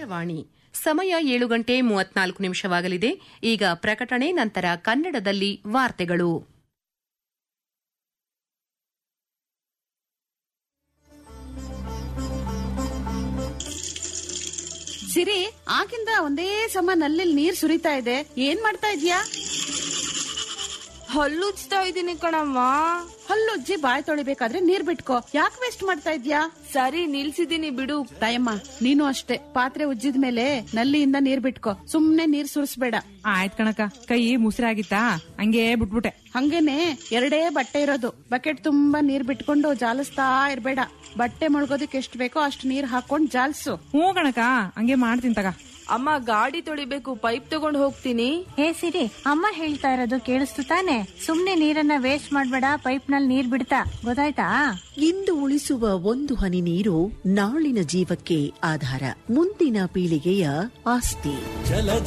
ಆಕಾಶವಾಣಿ ಸಮಯ 7:34 ಈಗ ಪ್ರಕಟಣೆ, ನಂತರ ಕನ್ನಡದಲ್ಲಿ ವಾರ್ತೆಗಳು. ಸಿರಿ, ಆಗಿಂದ ಒಂದೇ ಸಮ ನಲ್ಲಿ ನೀರ್ ಸುರಿತಾ ಇದೆ. ಏನ್ ಮಾಡ್ತಾ ಇದ್ಯಾ? ಹಲ್ಲುಜ್ತಾ ಇದೀನಿ ಕಣಮ್ಮ. ಹಲ್ಲುಜ್ಜಿ ಬಾಯ್ ತೊಳಿಬೇಕಾದ್ರೆ ನೀರ್ ಬಿಟ್ಕೋ. ಯಾಕೆ ವೇಸ್ಟ್ ಮಾಡ್ತಾ ಇದ್ಯಾ? ಸರಿ, ನಿಲ್ಸಿದೀನಿ ಬಿಡು. ತಾಯಮ್ಮ, ನೀನು ಅಷ್ಟೇ. ಪಾತ್ರೆ ಉಜ್ಜಿದ ಮೇಲೆ ನಲ್ಲಿಯಿಂದ ನೀರ್ ಬಿಟ್ಕೋ. ಸುಮ್ನೆ ನೀರ್ ಸುರಿಸ್ಬೇಡ. ಆಯ್ತ್ ಕಣಕ, ಕೈ ಮುಸಿರಾಗಿತ್ತಾ ಹಂಗೆ ಬಿಟ್ಬಿಟ್ಟೆ. ಹಂಗೇನೆ 2 ಬಟ್ಟೆ ಇರೋದು. ಬಕೆಟ್ ತುಂಬಾ ನೀರ್ ಬಿಟ್ಕೊಂಡು ಜಾಲಿಸ್ತಾ ಇರ್ಬೇಡ. ಬಟ್ಟೆ ಮುಳುಗೋದಕ್ಕೆ ಎಷ್ಟ್ ಬೇಕೋ ಅಷ್ಟು ನೀರ್ ಹಾಕೊಂಡ್ ಜಾಲ್ಸು. ಹ್ಞೂ ಕಣಕ, ಹಂಗೆ ಮಾಡ್ತೀನಿ ತಗ. ಅಮ್ಮ, ಗಾಡಿ ತೊಳಿಬೇಕು, ಪೈಪ್ ತಗೊಂಡ್ ಹೋಗ್ತೀನಿ. ಹೇ ಸಿರಿ, ಅಮ್ಮ ಹೇಳ್ತಾ ಇರೋದು ಕೇಳಿಸ್ತು ತಾನೆ? ಸುಮ್ನೆ ನೀರನ್ನ ವೇಸ್ಟ್ ಮಾಡ್ಬೇಡ, ಪೈಪ್ ನಲ್ಲಿ ನೀರ್ ಬಿಡ್ತಾ, ಗೊತ್ತಾಯ್ತಾ? ಇಂದು ಉಳಿಸುವ ಒಂದು ಹನಿ ನೀರು ನಾಳಿನ ಜೀವಕ್ಕೆ ಆಧಾರ, ಮುಂದಿನ ಪೀಳಿಗೆಯ ಆಸ್ತಿ.